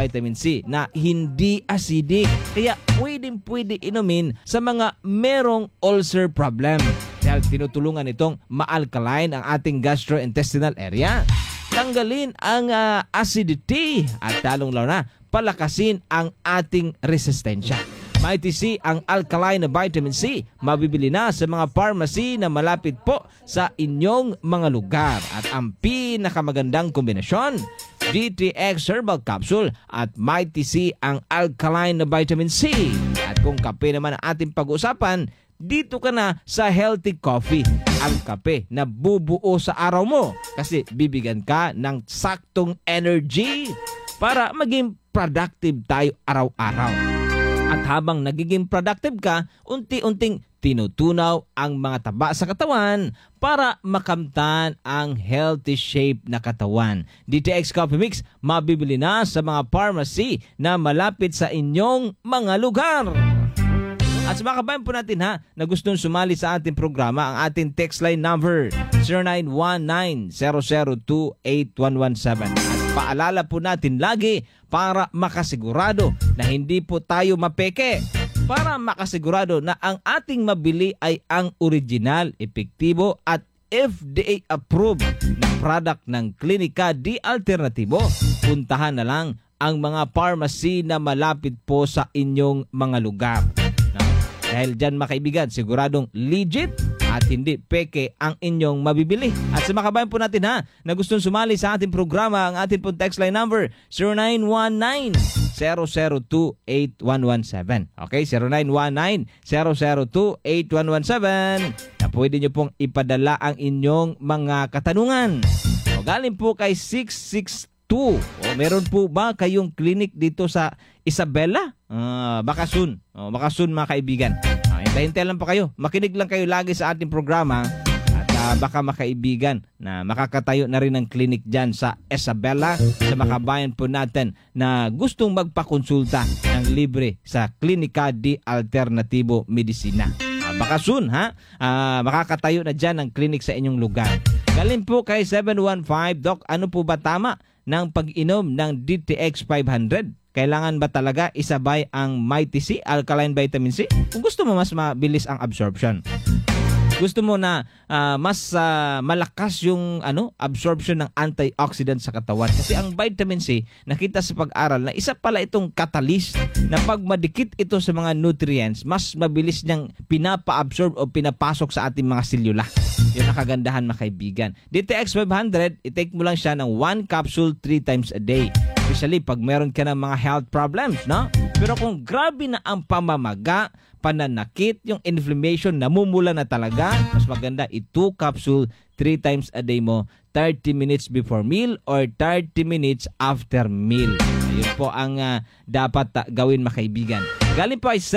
vitamin C na hindi acidic. Kaya pwede inumin sa mga merong ulcer problem. Dahil tinutulungan itong ma-alkaline ang ating gastrointestinal area. Tanggalin ang acidity at lalong-lalo na palakasin ang ating resistensya. Mighty C ang alkaline na vitamin C. Mabibili na sa mga pharmacy na malapit po sa inyong mga lugar. At ang pinakamagandang kombinasyon, DTX Herbal Capsule at Mighty C ang alkaline na vitamin C. At kung kape naman ang ating pag-usapan, dito ka na sa Healthy Coffee. Ang kape na bubuo sa araw mo kasi bibigyan ka ng saktong energy para maging productive tayo araw-araw. At habang nagiging productive ka, unti-unting tinutunaw ang mga taba sa katawan para makamtan ang healthy shape na katawan. DTX Coffee Mix, mabibili na sa mga pharmacy na malapit sa inyong mga lugar. At sa mga kabayan po natin na gustong sumali sa ating programa, ang ating text line number 0919-002-8117. At paalala po natin lagi para makasigurado na hindi po tayo mapeke. Para makasigurado na ang ating mabili ay ang original, epektibo at FDA approved na product ng Klinika Di Alternatibo. Puntahan na lang ang mga pharmacy na malapit po sa inyong mga lugar. Dahil dyan mga kaibigan, siguradong legit at hindi peke ang inyong mabibili. At sa mga kabayan po natin na gustong sumali sa ating programa, ang ating po text line number 0919-002-8117. Okay, 0919-002-8117 na pwede nyo pong ipadala ang inyong mga katanungan. O, galing po kay 662. O, meron po ba kayong clinic dito sa Isabela? Baka soon. Baka soon mga kaibigan. Hintay lang pa kayo. Makinig lang kayo lagi sa ating programa at baka makaibigan na makakatayo na rin ng clinic dyan sa Isabela sa makabayan po natin na gustong magpakonsulta ng libre sa Klinika Di Alternatibo Medisina. Baka soon makakatayo na dyan ang clinic sa inyong lugar. Galing po kay 715, Doc, ano po ba tama ng pag-inom ng DTX 500? Kailangan ba talaga isabay ang Mighty C, alkaline vitamin C? Kung gusto mo mas mabilis ang absorption. Gusto mo na mas malakas yung absorption ng antioxidant sa katawan. Kasi ang vitamin C, nakita sa pag-aral na isa pala itong catalyst na pag madikit ito sa mga nutrients, mas mabilis niyang pinapa-absorb o pinapasok sa ating mga selula. Yun ang kagandahan mga kaibigan. DTX 500, i-take mo lang siya ng 1 capsule 3 times a day. Especially pag meron ka ng mga health problems, no? Pero kung grabe na ang pamamaga, pananakit, yung inflammation, namumula na talaga, mas maganda 2 capsule 3 times a day mo, 30 minutes before meal or 30 minutes after meal. Ayun po ang dapat gawin mga kaibigan. Galing po ay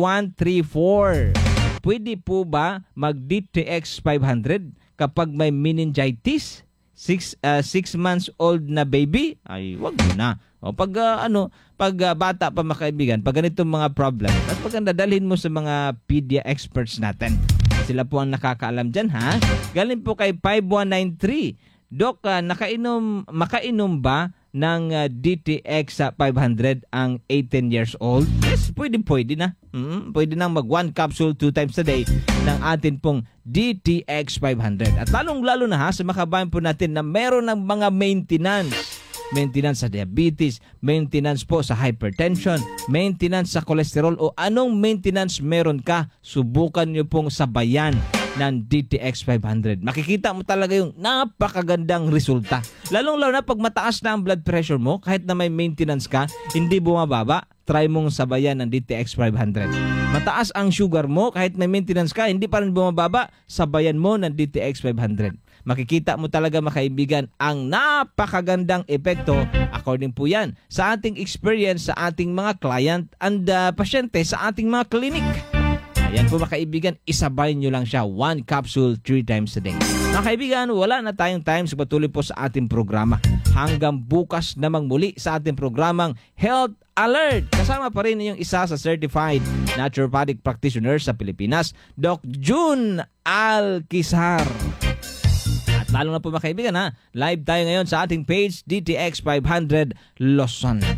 7134. Pwede po ba mag-DTX 500 kapag may meningitis? 6 months old na baby? Ay, wag mo na. O pag bata pa mga kaibigan, pag ganitong mga problem, at maganda dalhin mo sa mga pedia experts natin. Sila po ang nakakaalam dyan, Galing po kay 5193. Doc, makainom ba ng DTX 500 ang 18 years old? Yes, pwede na. Pwede nang mag 1 capsule 2 times a day ng atin pong DTX 500. At lalong-lalo na sa makabayan po natin na meron ng mga maintenance sa diabetes, maintenance po sa hypertension, maintenance sa cholesterol o anong maintenance meron ka, subukan nyo pong sabayan ng DTX 500. Makikita mo talaga yung napakagandang resulta. Lalong-lalo na pag mataas na ang blood pressure mo, kahit na may maintenance ka, hindi bumababa, try mong sabayan ng DTX 500. Mataas ang sugar mo, kahit may maintenance ka, hindi pa rin bumababa, sabayan mo ng DTX 500. Makikita mo talaga mga kaibigan ang napakagandang epekto, according po yan sa ating experience sa ating mga client and pasyente sa ating mga clinic. Ayan po mga kaibigan, isabay nyo lang siya 1 capsule 3 times a day. Mga kaibigan, wala na tayong time sa patuloy po sa ating programa. Hanggang bukas namang muli sa ating programang Health Alert. Kasama pa rin yung isa sa certified naturopathic practitioner sa Pilipinas, Doc June Alquizar. Lalo na po mga kaibigan live tayo ngayon sa ating page DTX 500 Luzon.